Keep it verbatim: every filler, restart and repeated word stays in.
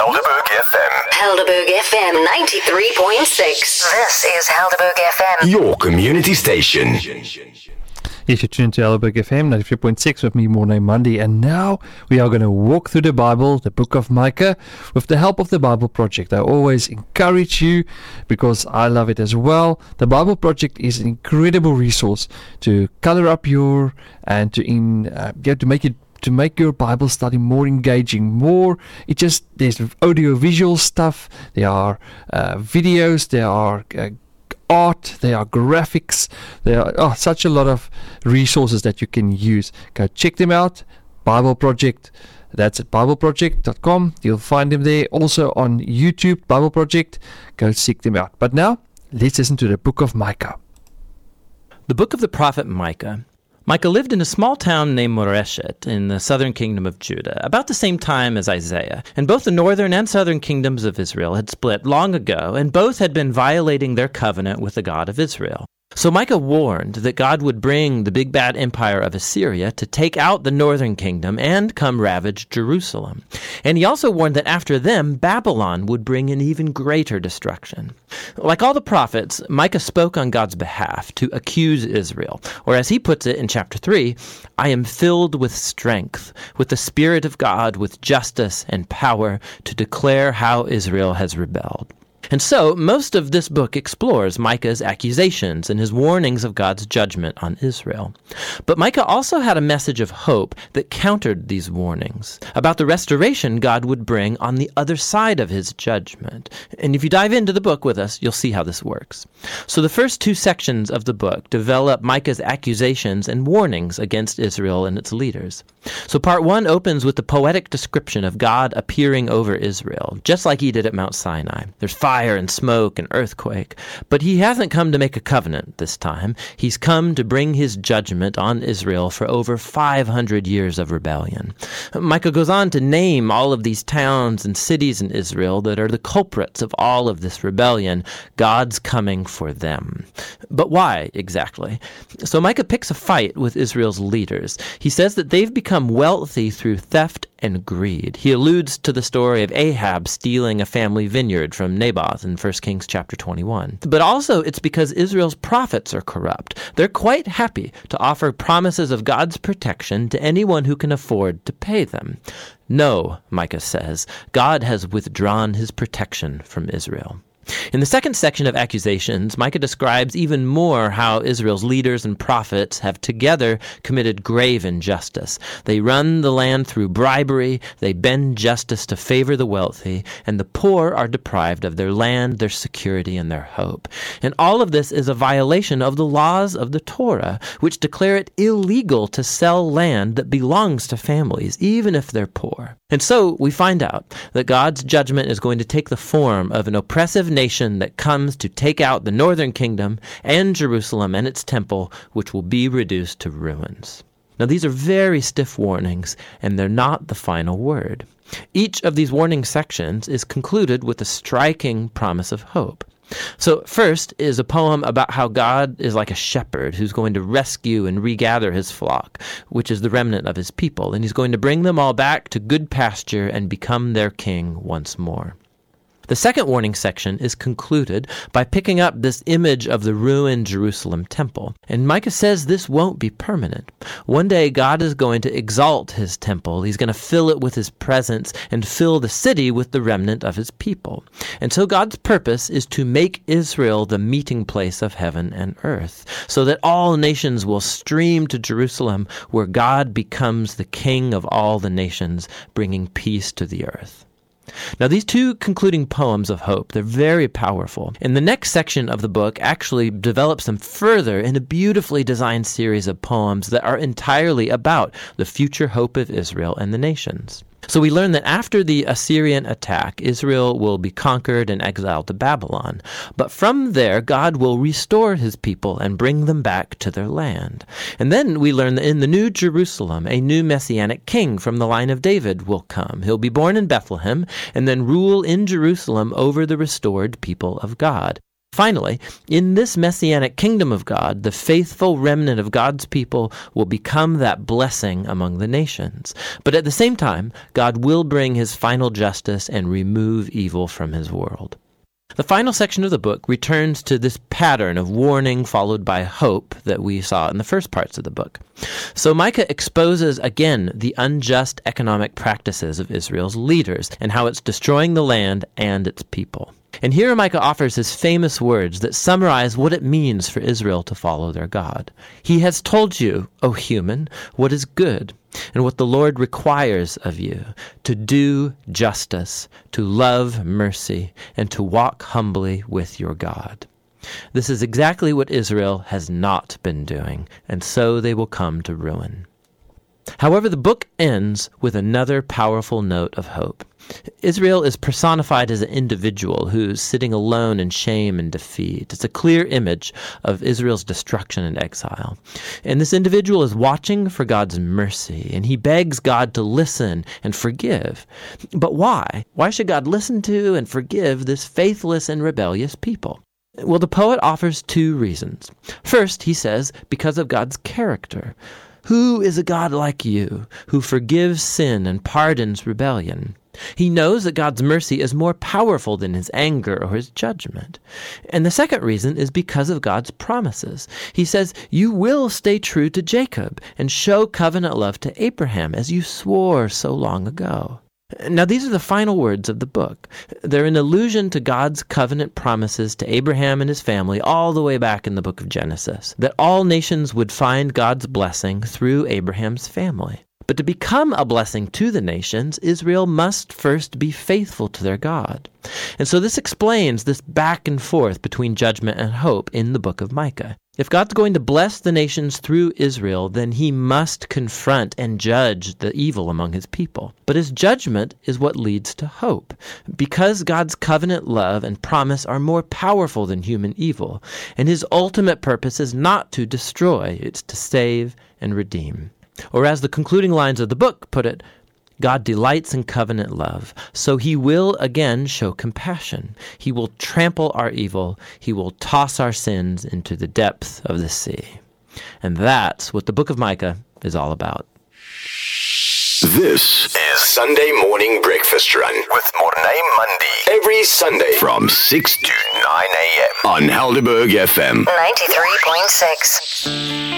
Helderberg F M. Helderberg F M ninety-three point six. This is Helderberg F M. Your community station. Yes, you're tuned to Helderberg F M ninety-three point six with me, Morning Monday. And now we are going to walk through the Bible, the book of Micah, with the help of the Bible Project. I always encourage you, because I love it as well. The Bible Project is an incredible resource to color up your, and to in uh, yeah, to make it to make your Bible study more engaging, more, it just, there's audio visual stuff, there are uh, videos, there are uh, art, there are graphics, there are oh, such a lot of resources that you can use. Go check them out. Bible Project, that's at bible project dot com. You'll find them there. Also on YouTube, Bible Project. Go seek them out. But now, let's listen to the book of Micah. The book of the prophet Micah. Micah lived in a small town named Moreshet in the southern kingdom of Judah, about the same time as Isaiah. And both the northern and southern kingdoms of Israel had split long ago, and both had been violating their covenant with the God of Israel. So Micah warned that God would bring the big bad empire of Assyria to take out the northern kingdom and come ravage Jerusalem. And he also warned that after them, Babylon would bring an even greater destruction. Like all the prophets, Micah spoke on God's behalf to accuse Israel. Or as he puts it in chapter three, I am filled with strength, with the Spirit of God, with justice and power to declare how Israel has rebelled. And so, most of this book explores Micah's accusations and his warnings of God's judgment on Israel. But Micah also had a message of hope that countered these warnings, about the restoration God would bring on the other side of his judgment. And if you dive into the book with us, you'll see how this works. So the first two sections of the book develop Micah's accusations and warnings against Israel and its leaders. So part one opens with the poetic description of God appearing over Israel, just like he did at Mount Sinai. There's fire and smoke and earthquake. But he hasn't come to make a covenant this time. He's come to bring his judgment on Israel for over five hundred years of rebellion. Micah goes on to name all of these towns and cities in Israel that are the culprits of all of this rebellion. God's coming for them. But why exactly? So Micah picks a fight with Israel's leaders. He says that they've become wealthy through theft and greed. He alludes to the story of Ahab stealing a family vineyard from Naboth in First Kings chapter twenty-one. But also it's because Israel's prophets are corrupt. They're quite happy to offer promises of God's protection to anyone who can afford to pay them. No, Micah says, God has withdrawn his protection from Israel. In the second section of accusations, Micah describes even more how Israel's leaders and prophets have together committed grave injustice. They run the land through bribery, they bend justice to favor the wealthy, and the poor are deprived of their land, their security, and their hope. And all of this is a violation of the laws of the Torah, which declare it illegal to sell land that belongs to families, even if they're poor. And so we find out that God's judgment is going to take the form of an oppressive nation that comes to take out the northern kingdom and Jerusalem and its temple, which will be reduced to ruins. Now, these are very stiff warnings, and they're not the final word. Each of these warning sections is concluded with a striking promise of hope. So first is a poem about how God is like a shepherd who's going to rescue and regather his flock, which is the remnant of his people, and he's going to bring them all back to good pasture and become their king once more. The second warning section is concluded by picking up this image of the ruined Jerusalem temple. And Micah says this won't be permanent. One day God is going to exalt his temple. He's going to fill it with his presence and fill the city with the remnant of his people. And so God's purpose is to make Israel the meeting place of heaven and earth, so that all nations will stream to Jerusalem, where God becomes the king of all the nations, bringing peace to the earth. Now, these two concluding poems of hope, they're very powerful. And the next section of the book actually develops them further in a beautifully designed series of poems that are entirely about the future hope of Israel and the nations. So we learn that after the Assyrian attack, Israel will be conquered and exiled to Babylon. But from there, God will restore his people and bring them back to their land. And then we learn that in the New Jerusalem, a new messianic king from the line of David will come. He'll be born in Bethlehem and then rule in Jerusalem over the restored people of God. Finally, in this messianic kingdom of God, the faithful remnant of God's people will become that blessing among the nations. But at the same time, God will bring his final justice and remove evil from his world. The final section of the book returns to this pattern of warning followed by hope that we saw in the first parts of the book. So Micah exposes again the unjust economic practices of Israel's leaders and how it's destroying the land and its people. And here Micah offers his famous words that summarize what it means for Israel to follow their God. He has told you, O human, what is good, and what the Lord requires of you, to do justice, to love mercy, and to walk humbly with your God. This is exactly what Israel has not been doing, and so they will come to ruin. However, the book ends with another powerful note of hope. Israel is personified as an individual who's sitting alone in shame and defeat. It's a clear image of Israel's destruction and exile. And this individual is watching for God's mercy, and he begs God to listen and forgive. But why? Why should God listen to and forgive this faithless and rebellious people? Well, the poet offers two reasons. First, he says, because of God's character. Who is a God like you, who forgives sin and pardons rebellion? He knows that God's mercy is more powerful than his anger or his judgment. And the second reason is because of God's promises. He says, you will stay true to Jacob and show covenant love to Abraham as you swore so long ago. Now, these are the final words of the book. They're an allusion to God's covenant promises to Abraham and his family all the way back in the book of Genesis, that all nations would find God's blessing through Abraham's family. But to become a blessing to the nations, Israel must first be faithful to their God. And so this explains this back and forth between judgment and hope in the book of Micah. If God's going to bless the nations through Israel, then he must confront and judge the evil among his people. But his judgment is what leads to hope, because God's covenant love and promise are more powerful than human evil, and his ultimate purpose is not to destroy, it's to save and redeem. Or as the concluding lines of the book put it, God delights in covenant love, so he will again show compassion. He will trample our evil. He will toss our sins into the depths of the sea. And that's what the book of Micah is all about. This is Sunday Morning Breakfast Run with Mornay Monday. Every Sunday from six to nine a.m. on Helderberg F M. ninety-three point six.